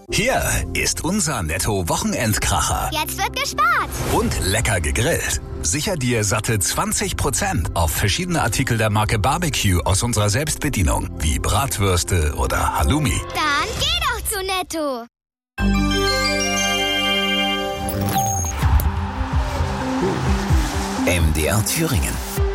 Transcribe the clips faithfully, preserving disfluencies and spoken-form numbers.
Hier ist unser Netto-Wochenendkracher. Jetzt wird gespart. Und lecker gegrillt. Sicher dir satte zwanzig Prozent auf verschiedene Artikel der Marke Barbecue aus unserer Selbstbedienung, wie Bratwürste oder Halloumi. Dann geh doch zu Netto. M D R Thüringen.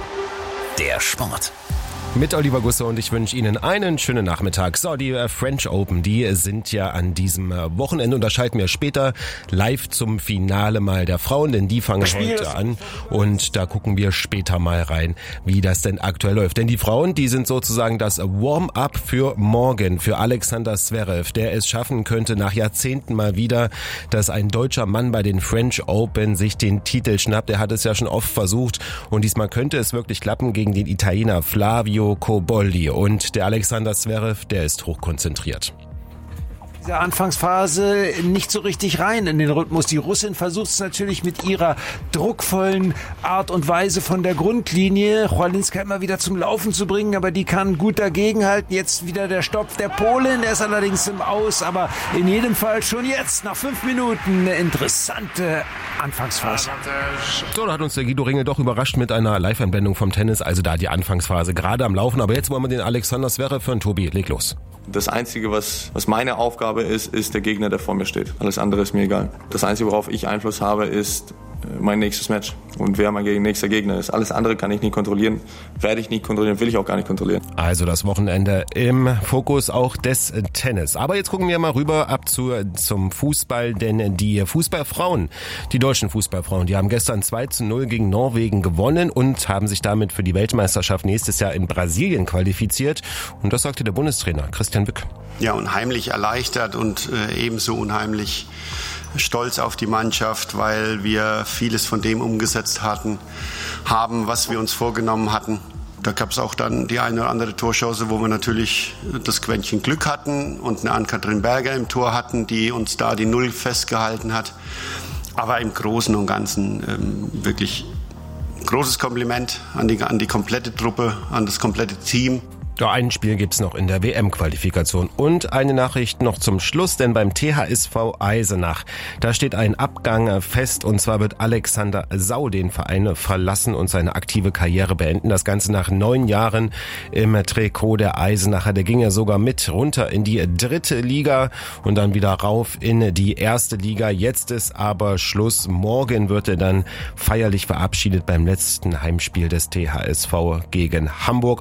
Der Sport. Mit Oliver Gusse und ich wünsche Ihnen einen schönen Nachmittag. So, die French Open, die sind ja an diesem Wochenende und da schalten wir später live zum Finale mal der Frauen, denn die fangen heute an und da gucken wir später mal rein, wie das denn aktuell läuft. Denn die Frauen, die sind sozusagen das Warm-up für morgen, für Alexander Zverev, der es schaffen könnte, nach Jahrzehnten mal wieder, dass ein deutscher Mann bei den French Open sich den Titel schnappt. Er hat es ja schon oft versucht und diesmal könnte es wirklich klappen gegen den Italiener Flavio Cobolli und der Alexander Zverev, der ist hochkonzentriert. Diese Anfangsphase nicht so richtig rein in den Rhythmus. Die Russin versucht es natürlich mit ihrer druckvollen Art und Weise von der Grundlinie Chwalinska immer wieder zum Laufen zu bringen, aber die kann gut dagegenhalten. Jetzt wieder der Stopp der Polin, der ist allerdings im Aus, aber in jedem Fall schon jetzt nach fünf Minuten eine interessante Anfangsphase. So, da hat uns der Guido Ringel doch überrascht mit einer Live-Einblendung vom Tennis, also da die Anfangsphase gerade am Laufen, aber jetzt wollen wir den Alexander Zverev hören. Tobi, leg los. Das Einzige, was, was meine Aufgabe ist, ist der Gegner, der vor mir steht. Alles andere ist mir egal. Das Einzige, worauf ich Einfluss habe, ist mein nächstes Match und wer mein nächster Gegner ist. Alles andere kann ich nicht kontrollieren, werde ich nicht kontrollieren, will ich auch gar nicht kontrollieren. Also das Wochenende im Fokus auch des Tennis. Aber jetzt gucken wir mal rüber ab zu, zum Fußball, denn die Fußballfrauen, die deutschen Fußballfrauen, die haben gestern zwei zu null gegen Norwegen gewonnen und haben sich damit für die Weltmeisterschaft nächstes Jahr in Brasilien qualifiziert. Und das sagte der Bundestrainer Christian Bück. Ja, unheimlich erleichtert und äh, ebenso unheimlich stolz auf die Mannschaft, weil wir vieles von dem umgesetzt hatten, haben, was wir uns vorgenommen hatten. Da gab es auch dann die eine oder andere Torchance, wo wir natürlich das Quäntchen Glück hatten und eine Ann-Kathrin Berger im Tor hatten, die uns da die Null festgehalten hat. Aber im Großen und Ganzen ähm, wirklich großes Kompliment an die, an die komplette Truppe, an das komplette Team. Ja, ein Spiel gibt's noch in der W M-Qualifikation. Und eine Nachricht noch zum Schluss, denn beim T H S V Eisenach, da steht ein Abgang fest und zwar wird Alexander Sau den Verein verlassen und seine aktive Karriere beenden. Das Ganze nach neun Jahren im Trikot der Eisenacher. Der ging ja sogar mit runter in die dritte Liga und dann wieder rauf in die erste Liga. Jetzt ist aber Schluss. Morgen wird er dann feierlich verabschiedet beim letzten Heimspiel des T H S V gegen Hamburg.